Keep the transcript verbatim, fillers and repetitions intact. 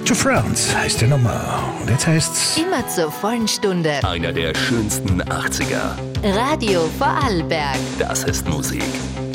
To France heißt die Nummer. Und jetzt heißt's Immer zur vollen Stunde. Einer der schönsten achtziger. Radio Vorarlberg. Das ist Musik.